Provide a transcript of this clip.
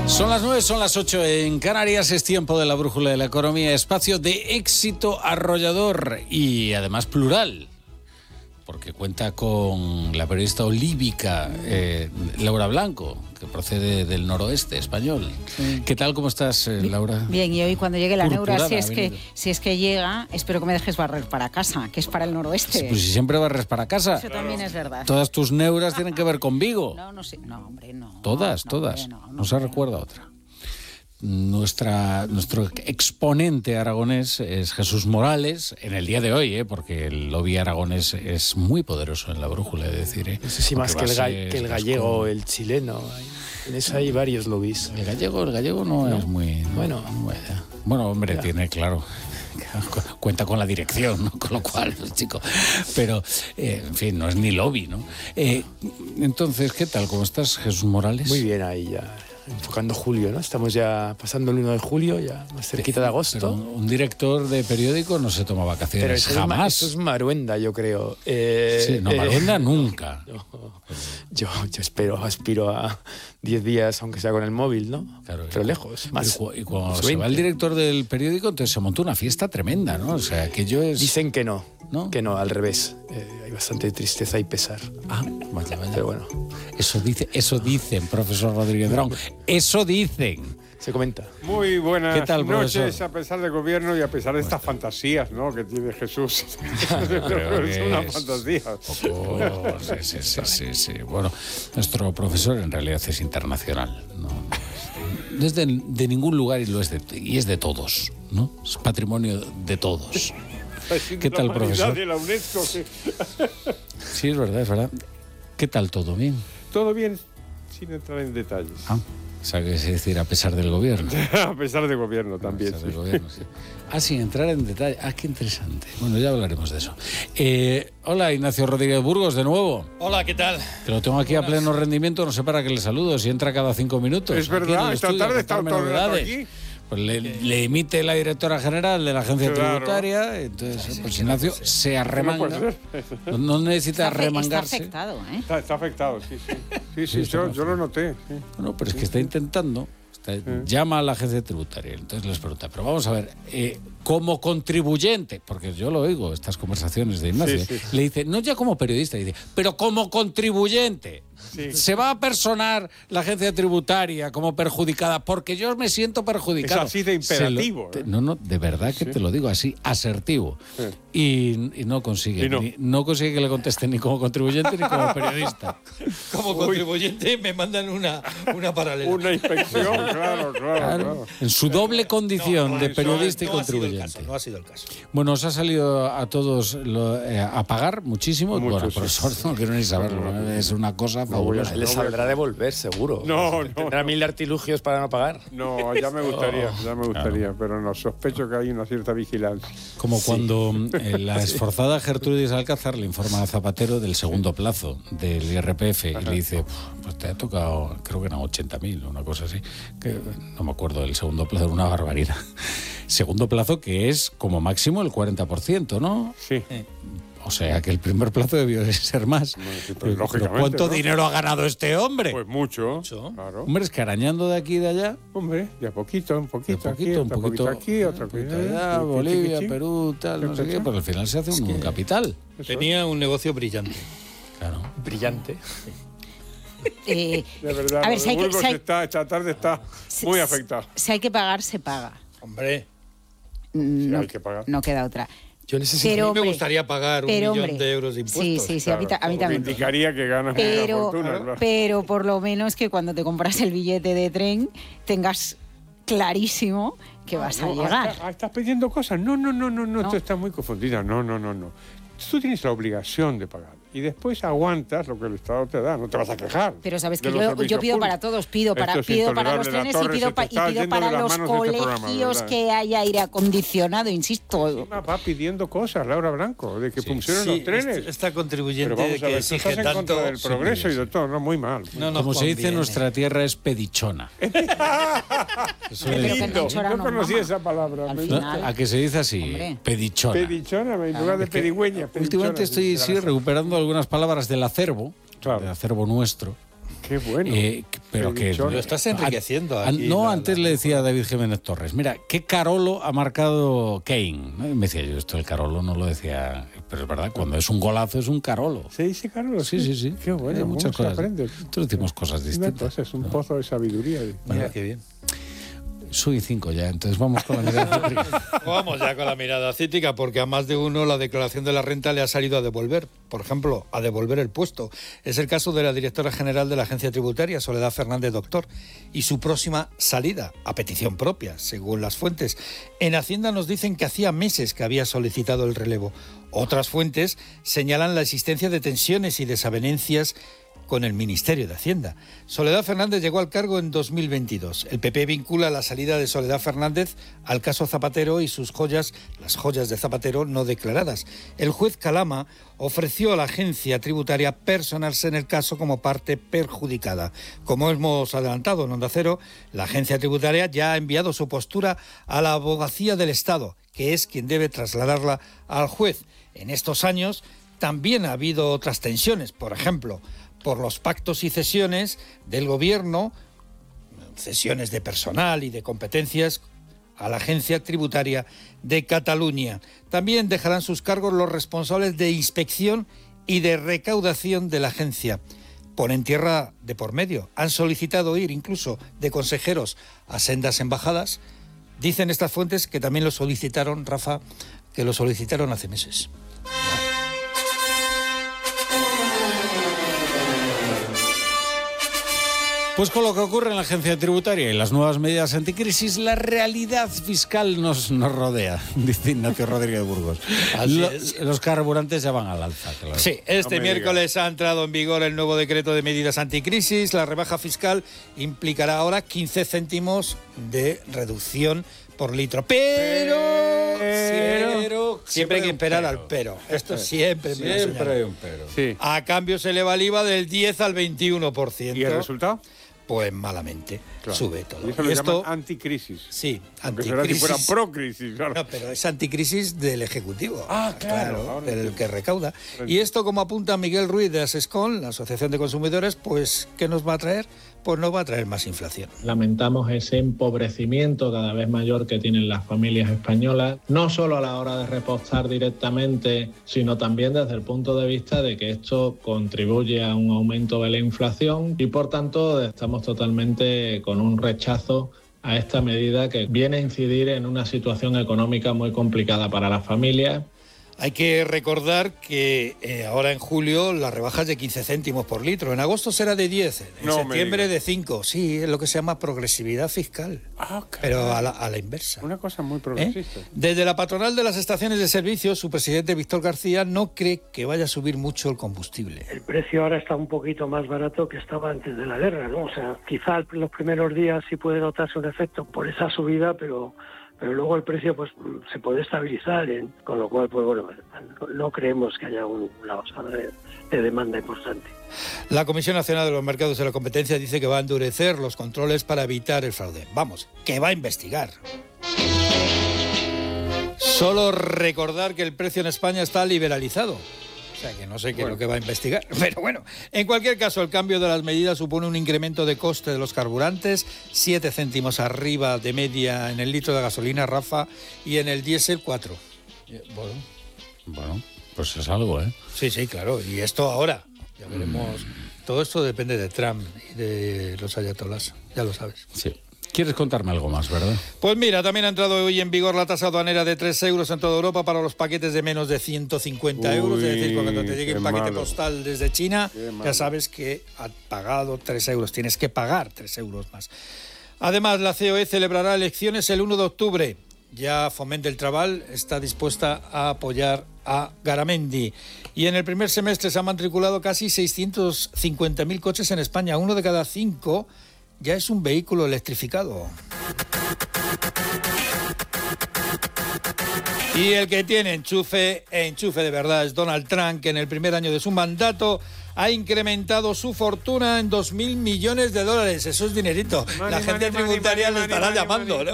Son las 9, son las 8 en Canarias, es tiempo de la brújula de la economía, espacio de éxito arrollador y además plural, porque cuenta con la periodista olívica Laura Blanco, que procede del noroeste español. Sí. ¿Qué tal? ¿Cómo estás, Laura? Bien, y hoy cuando llegue la neura, si es que llega, espero que me dejes barrer para casa, que es para el noroeste. Sí, pues si siempre barres para casa. Eso también es verdad. Todas tus neuras tienen que ver con Vigo. No sé, no, hombre, no. Todas. No se recuerda otra. Nuestro exponente aragonés es Jesús Morales, en el día de hoy, porque el lobby aragonés es muy poderoso en la brújula, de decir. No sé si más que el gallego, el chileno. En eso hay varios lobbies. El gallego no es muy... Bueno, hombre, ya. Tiene, claro... Cuenta con la dirección, ¿no? Con lo cual, chico. Pero, en fin, no es ni lobby, ¿no? Entonces, ¿qué tal? ¿Cómo estás, Jesús Morales? Muy bien, ahí ya. Enfocando julio, ¿no? Estamos ya pasando el 1 de julio, ya más cerquita de agosto. Pero un director de periódico no se toma vacaciones, pero jamás. Eso es Maruenda, yo creo. Sí, no, Maruenda nunca. Yo aspiro a 10 días, aunque sea con el móvil, ¿no? Claro, pero lejos. Más, y cuando se va el director del periódico, entonces se montó una fiesta tremenda, ¿no? O sea, que yo es... Dicen que no, que no, al revés. Hay bastante tristeza y pesar. Ah, vaya. Pero bueno. Eso dicen, profesor Rodríguez Brown. Eso dicen. Se comenta. Muy buenas ¿Qué tal, noches, profesor? a pesar del gobierno y a pesar de estas fantasías, ¿no?, que tiene Jesús. Son unas fantasías. Sí. Bueno, nuestro profesor en realidad es internacional, ¿no? No es de ningún lugar y es de todos, ¿no? Es patrimonio de todos. ¿Qué tal, profesor? De la UNESCO, que... Sí, es verdad. ¿Qué tal todo? ¿Bien? Todo bien, sin entrar en detalles. O sea, que es decir, a pesar del gobierno. A pesar del gobierno también. A pesar del gobierno, sí. Sin entrar en detalle. Qué interesante. Bueno, ya hablaremos de eso. Hola, Ignacio Rodríguez Burgos, de nuevo. Hola, ¿qué tal? Que lo tengo aquí a pleno rendimiento, no sé para qué le saludo, si entra cada 5 minutos. Es verdad, esta tarde está todo el rato aquí. Pues le emite la directora general de la agencia tributaria, entonces pues Ignacio se arremanga. No necesita arremangarse. Está afectado, ¿eh? Está afectado, sí, yo lo noté. Sí. Bueno, pero es que está intentando, llama a la agencia tributaria, entonces les pregunta, pero vamos a ver, como contribuyente, porque yo lo oigo, estas conversaciones de Ignacio, le dice, no ya como periodista, dice, pero como contribuyente. Sí. Se va a personar la agencia tributaria como perjudicada porque yo me siento perjudicado. Es así de imperativo. No, de verdad que te lo digo así, asertivo. Sí. Y no consigue. No consigue que le conteste ni como contribuyente ni como periodista. Como contribuyente me mandan una paralela. Una inspección, claro. En su doble condición de periodista y contribuyente. No ha sido el caso. Bueno, os ha salido a todos a pagar muchísimo. Bueno, profesor, no quiero ni saberlo. Es una cosa fabulosa. Le saldrá devolver, seguro. Tendrá mil artilugios para no pagar. No, ya me gustaría, pero no, sospecho que hay una cierta vigilancia. Como cuando la esforzada Gertrudis Alcázar le informa a Zapatero del segundo plazo del IRPF y le dice, pues te ha tocado, creo que eran 80.000 o una cosa así, que no me acuerdo del segundo plazo, era una barbaridad. Segundo plazo que es como máximo el 40%, ¿no? Sí. O sea, que el primer plazo debió ser más. Pero lógicamente, ¿cuánto dinero ha ganado este hombre? Pues mucho. Claro. Hombre, es que arañando de aquí y de allá. Hombre, de a poquito, un poquito aquí, otro poquito allá, Bolivia, Perú, tal, no sé qué. Pero al final se hace un capital. Tenía un negocio brillante. Claro. Brillante. De verdad, a ver, esta tarde está muy afectado. Si hay que pagar, se paga. Hombre. No, hay que pagar. No queda otra. Yo me gustaría pagar 1 millón de euros de impuestos. Sí, claro, a mí también. Indicaría que ganas una fortuna. Claro. Pero por lo menos que cuando te compras el billete de tren tengas clarísimo que vas a llegar. ¿Estás pidiendo cosas? No, tú estás muy confundida. No. Tú tienes la obligación de pagar. Y después aguantas lo que el Estado te da, no te vas a quejar. Pero sabes que yo pido para todos, pido para los trenes y pido para los colegios que haya aire acondicionado, insisto. Va pidiendo cosas, Laura Blanco, de que funcionen los trenes. Esta contribuyente pero vamos a ver, que exige estás en tanto contra del progreso y de todo, no, muy mal. Como se dice en nuestra tierra, es pedichona. No conocía esa palabra. ¿A qué se dice así? Hombre. Pedichona. Pedichona, en lugar de pedigüeña. Últimamente estoy recuperando algunas palabras del acervo, del acervo nuestro. Qué bueno. Pero que lo estás enriqueciendo. Antes le decía a David Jiménez Torres, mira, ¿qué Carolo ha marcado Kane? ¿No? Y me decía yo, esto el Carolo no lo decía, pero es verdad, cuando es un golazo es un Carolo. ¿Se dice Carolo? Sí. Qué bueno, muchas cosas. Aprendes. Nosotros decimos cosas distintas. Es un pozo de sabiduría. Mira, qué bien. Soy 5 ya, entonces vamos con la mirada cítrica. Vamos ya con la mirada cítrica, porque a más de uno la declaración de la renta le ha salido a devolver. Por ejemplo, a devolver el puesto. Es el caso de la directora general de la Agencia Tributaria, Soledad Fernández Doctor, y su próxima salida, a petición propia, según las fuentes. En Hacienda nos dicen que hacía meses que había solicitado el relevo. Otras fuentes señalan la existencia de tensiones y desavenencias con el Ministerio de Hacienda. Soledad Fernández llegó al cargo en 2022. El PP vincula la salida de Soledad Fernández al caso Zapatero y sus joyas, las joyas de Zapatero no declaradas. El juez Calama ofreció a la agencia tributaria personarse en el caso como parte perjudicada. Como hemos adelantado en Onda Cero, la agencia tributaria ya ha enviado su postura a la Abogacía del Estado, que es quien debe trasladarla al juez. En estos años también ha habido otras tensiones, por ejemplo, por los pactos y cesiones del gobierno, cesiones de personal y de competencias a la Agencia Tributaria de Cataluña. También dejarán sus cargos los responsables de inspección y de recaudación de la agencia. Ponen tierra de por medio. Han solicitado ir incluso de consejeros a sendas embajadas. Dicen estas fuentes que también lo solicitaron, Rafa, que lo solicitaron hace meses. Pues con lo que ocurre en la agencia tributaria y las nuevas medidas anticrisis, la realidad fiscal nos rodea, dice Ignacio Rodríguez Burgos. Los carburantes ya van al alza. Claro. Sí, este miércoles ha entrado en vigor el nuevo decreto de medidas anticrisis. La rebaja fiscal implicará ahora 15 céntimos de reducción por litro. Pero siempre hay que esperar al pero. Esto siempre hay un pero. Sí. A cambio se eleva el IVA del 10 al 21%. ¿Y el resultado? Pues malamente, claro. Sube todo. Y eso lo llaman anticrisis. Sí, anticrisis. Si fuera procrisis, claro. No, pero es anticrisis del Ejecutivo. Claro, del que recauda. Bueno. Y esto, como apunta Miguel Ruiz de Asescon, la Asociación de Consumidores, pues, ¿qué nos va a traer? Pues nos va a traer más inflación. Lamentamos ese empobrecimiento cada vez mayor que tienen las familias españolas, no solo a la hora de repostar directamente, sino también desde el punto de vista de que esto contribuye a un aumento de la inflación y, por tanto, estamos totalmente con un rechazo a esta medida que viene a incidir en una situación económica muy complicada para las familias. Hay que recordar que ahora en julio la rebaja es de 15 céntimos por litro. En agosto será de 10, en septiembre de 5. Sí, es lo que se llama progresividad fiscal, pero a la inversa. Una cosa muy progresista. Desde la patronal de las estaciones de servicio, su presidente Víctor García no cree que vaya a subir mucho el combustible. El precio ahora está un poquito más barato que estaba antes de la guerra, ¿no? O sea, quizá los primeros días sí puede notarse un efecto por esa subida, pero luego el precio pues se puede estabilizar, con lo cual pues bueno, no creemos que haya una bajada de demanda importante. La Comisión Nacional de los Mercados y la Competencia dice que va a endurecer los controles para evitar el fraude. Vamos, que va a investigar. Solo recordar que el precio en España está liberalizado. O sea, que no sé qué es lo que va a investigar. Pero bueno, en cualquier caso, el cambio de las medidas supone un incremento de coste de los carburantes, 7 céntimos arriba de media en el litro de gasolina, Rafa, y en el diésel 4. Bueno, pues es algo, ¿eh? Sí, claro. Y esto ahora, ya veremos. Todo esto depende de Trump y de los ayatolás, ya lo sabes. Sí. ¿Quieres contarme algo más, verdad? Pues mira, también ha entrado hoy en vigor la tasa aduanera de 3 euros en toda Europa para los paquetes de menos de 150 euros. Es decir, cuando te llegue un paquete postal desde China, ya sabes que ha pagado 3 euros. Tienes que pagar 3 euros más. Además, la COE celebrará elecciones el 1 de octubre. Ya Foment del Treball está dispuesta a apoyar a Garamendi. Y en el primer semestre se han matriculado casi 650.000 coches en España. 1 de cada 5 ya es un vehículo electrificado. Y el que tiene enchufe de verdad, es Donald Trump, que en el primer año de su mandato ha incrementado su fortuna en $2.000 millones. Eso es dinerito. La gente tributaria le estará llamando, ¿no?